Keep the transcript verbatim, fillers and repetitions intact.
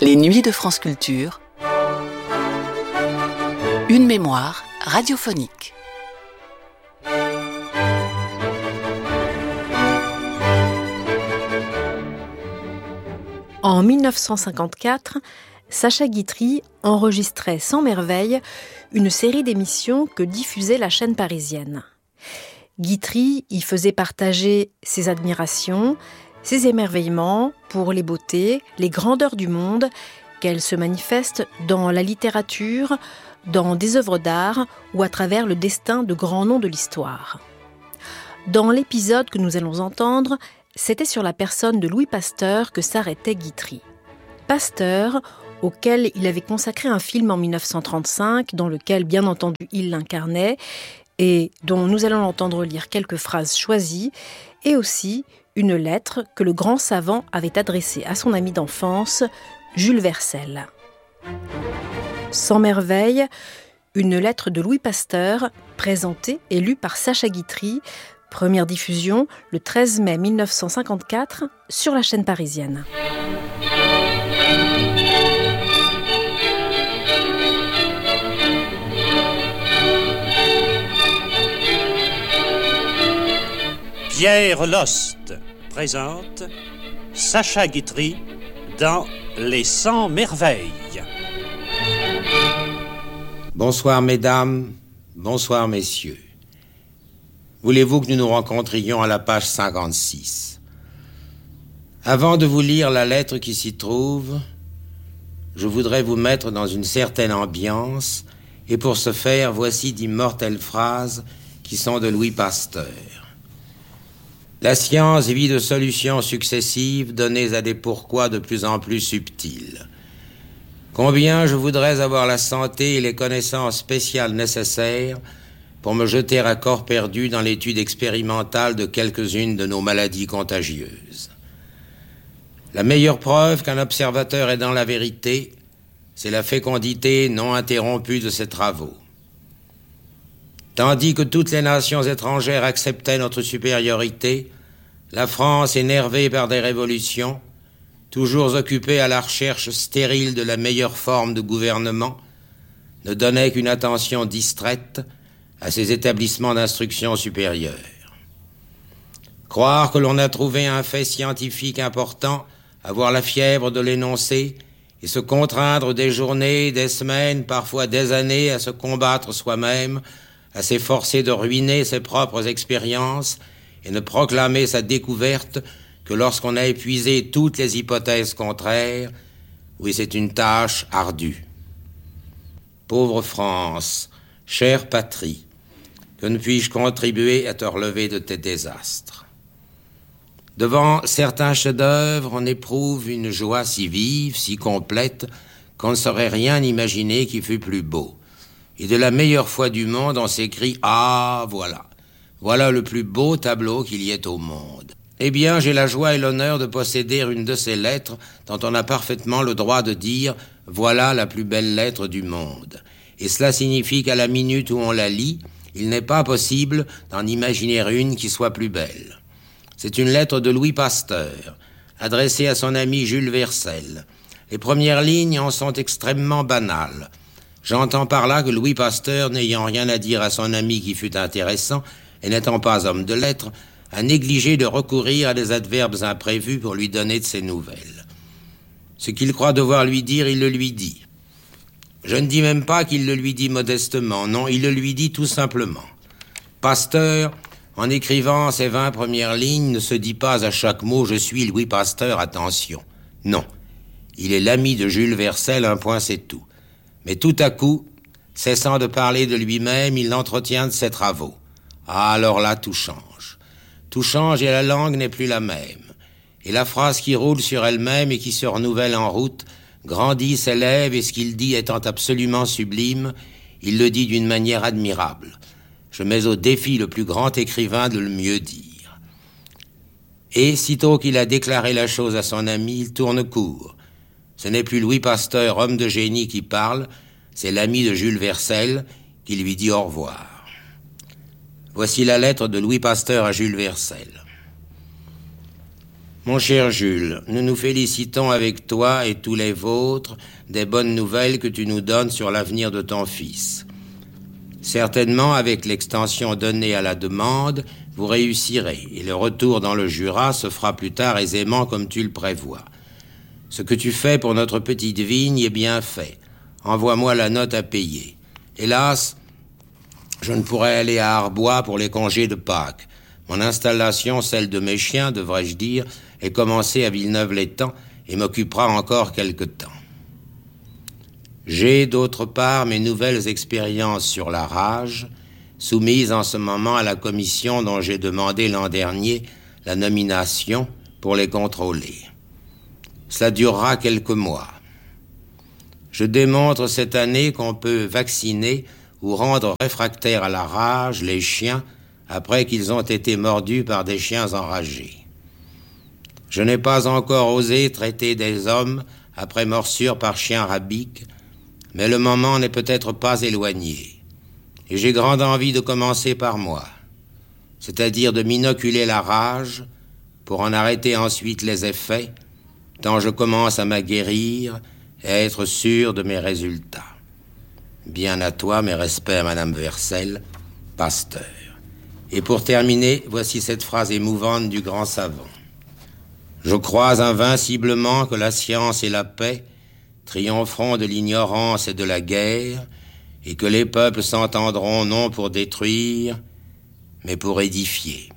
Les nuits de France Culture. Une mémoire radiophonique. En mille neuf cent cinquante-quatre, Sacha Guitry enregistrait Cent merveilles, une série d'émissions que diffusait la chaîne parisienne. Guitry y faisait partager ses admirations, ses émerveillements pour les beautés, les grandeurs du monde, qu'elles se manifestent dans la littérature, dans des œuvres d'art ou à travers le destin de grands noms de l'histoire. Dans l'épisode que nous allons entendre, c'était sur la personne de Louis Pasteur que s'arrêtait Guitry. Pasteur, auquel il avait consacré un film en mille neuf cent trente-cinq, dans lequel, bien entendu, il l'incarnait, et dont nous allons l'entendre lire quelques phrases choisies, et aussi une lettre que le grand savant avait adressée à son ami d'enfance, Jules Vercel. Cent merveilles, une lettre de Louis Pasteur, présentée et lue par Sacha Guitry, première diffusion le treize mai mille neuf cent cinquante-quatre sur la chaîne parisienne. Pierre Lost présente Sacha Guitry dans Les Cent merveilles. Bonsoir mesdames, bonsoir messieurs. Voulez-vous que nous nous rencontrions à la page cinquante-six? Avant de vous lire la lettre qui s'y trouve, je voudrais vous mettre dans une certaine ambiance, et pour ce faire, voici d'immortelles phrases qui sont de Louis Pasteur. La science vit de solutions successives données à des pourquoi de plus en plus subtils. Combien je voudrais avoir la santé et les connaissances spéciales nécessaires pour me jeter à corps perdu dans l'étude expérimentale de quelques-unes de nos maladies contagieuses. La meilleure preuve qu'un observateur est dans la vérité, c'est la fécondité non interrompue de ses travaux. Tandis que toutes les nations étrangères acceptaient notre supériorité, la France, énervée par des révolutions, toujours occupée à la recherche stérile de la meilleure forme de gouvernement, ne donnait qu'une attention distraite à ses établissements d'instruction supérieure. Croire que l'on a trouvé un fait scientifique important, avoir la fièvre de l'énoncer, et se contraindre des journées, des semaines, parfois des années à se combattre soi-même, à s'efforcer de ruiner ses propres expériences et ne proclamer sa découverte que lorsqu'on a épuisé toutes les hypothèses contraires, oui, c'est une tâche ardue. Pauvre France, chère patrie, que ne puis-je contribuer à te relever de tes désastres? Devant certains chefs-d'œuvre, on éprouve une joie si vive, si complète, qu'on ne saurait rien imaginer qui fût plus beau. Et de la meilleure foi du monde, on s'écrie « Ah, voilà, voilà le plus beau tableau qu'il y ait au monde ». Eh bien, j'ai la joie et l'honneur de posséder une de ces lettres dont on a parfaitement le droit de dire « Voilà la plus belle lettre du monde ». Et cela signifie qu'à la minute où on la lit, il n'est pas possible d'en imaginer une qui soit plus belle. C'est une lettre de Louis Pasteur, adressée à son ami Jules Vercel. Les premières lignes en sont extrêmement banales. J'entends par là que Louis Pasteur, n'ayant rien à dire à son ami qui fut intéressant, et n'étant pas homme de lettres, a négligé de recourir à des adverbes imprévus pour lui donner de ses nouvelles. Ce qu'il croit devoir lui dire, il le lui dit. Je ne dis même pas qu'il le lui dit modestement, non, il le lui dit tout simplement. Pasteur, en écrivant ces vingt premières lignes, ne se dit pas à chaque mot « Je suis Louis Pasteur, attention ». Non, il est l'ami de Jules Vercel, un point c'est tout. Mais tout à coup, cessant de parler de lui-même, il l'entretient de ses travaux. Ah, alors là, tout change. Tout change et la langue n'est plus la même. Et la phrase qui roule sur elle-même et qui se renouvelle en route grandit, s'élève, et ce qu'il dit étant absolument sublime, il le dit d'une manière admirable. Je mets au défi le plus grand écrivain de le mieux dire. Et, sitôt qu'il a déclaré la chose à son ami, il tourne court. Ce n'est plus Louis Pasteur, homme de génie, qui parle, c'est l'ami de Jules Vercel qui lui dit au revoir. Voici la lettre de Louis Pasteur à Jules Vercel. Mon cher Jules, nous nous félicitons avec toi et tous les vôtres des bonnes nouvelles que tu nous donnes sur l'avenir de ton fils. Certainement, avec l'extension donnée à la demande, vous réussirez et le retour dans le Jura se fera plus tard aisément comme tu le prévois. Ce que tu fais pour notre petite vigne est bien fait. Envoie-moi la note à payer. Hélas, je ne pourrai aller à Arbois pour les congés de Pâques. Mon installation, celle de mes chiens, devrais-je dire, est commencée à Villeneuve-l'Étang et m'occupera encore quelque temps. J'ai, d'autre part, mes nouvelles expériences sur la rage, soumises en ce moment à la commission dont j'ai demandé l'an dernier la nomination pour les contrôler. Cela durera quelques mois. Je démontre cette année qu'on peut vacciner ou rendre réfractaires à la rage les chiens après qu'ils ont été mordus par des chiens enragés. Je n'ai pas encore osé traiter des hommes après morsure par chien rabique, mais le moment n'est peut-être pas éloigné. Et j'ai grande envie de commencer par moi, c'est-à-dire de m'inoculer la rage pour en arrêter ensuite les effets, tant je commence à m'aguerrir et à être sûr de mes résultats. Bien à toi, mes respects à Madame Vercel, pasteur. Et pour terminer, voici cette phrase émouvante du grand savant. Je crois invinciblement que la science et la paix triompheront de l'ignorance et de la guerre, et que les peuples s'entendront non pour détruire, mais pour édifier.